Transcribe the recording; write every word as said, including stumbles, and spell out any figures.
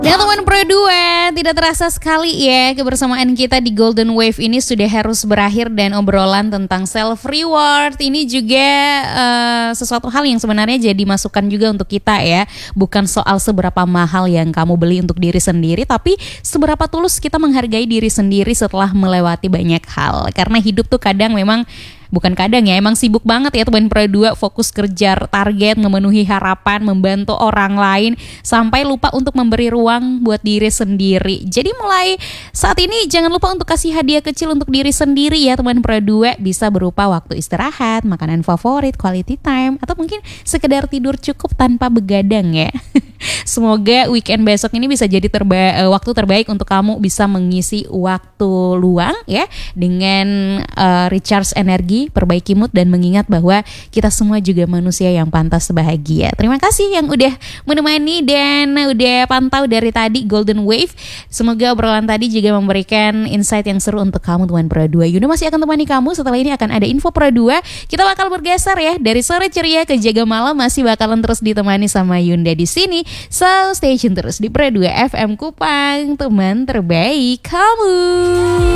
Dan teman Pro dua, tidak terasa sekali ya kebersamaan kita di Golden Wave ini sudah harus berakhir, dan obrolan tentang self reward ini juga uh, sesuatu hal yang sebenarnya jadi masukan juga untuk kita ya. Bukan soal seberapa mahal yang kamu beli untuk diri sendiri, tapi seberapa tulus kita menghargai diri sendiri setelah melewati banyak hal. Karena hidup tuh kadang memang Bukan kadang ya, emang sibuk banget ya teman Pro dua, fokus kejar target, memenuhi harapan, membantu orang lain, sampai lupa untuk memberi ruang buat diri sendiri. Jadi mulai saat ini jangan lupa untuk kasih hadiah kecil untuk diri sendiri ya teman Pro dua. Bisa berupa waktu istirahat, makanan favorit, quality time, atau mungkin sekedar tidur cukup tanpa begadang ya. Semoga weekend besok ini bisa jadi terba- waktu terbaik untuk kamu bisa mengisi waktu luang ya dengan uh, recharge energi, perbaiki mood, dan mengingat bahwa kita semua juga manusia yang pantas bahagia. Terima kasih yang udah menemani dan udah pantau dari tadi Golden Wave. Semoga obrolan tadi juga memberikan insight yang seru untuk kamu teman Pro dua. Yunda masih akan temani kamu. Setelah ini akan ada info Pro dua. Kita bakal bergeser ya dari sore ceria ke jaga malam, masih bakalan terus ditemani sama Yunda di sini. So stay tune terus di Pro dua F M Kupang, teman terbaik kamu.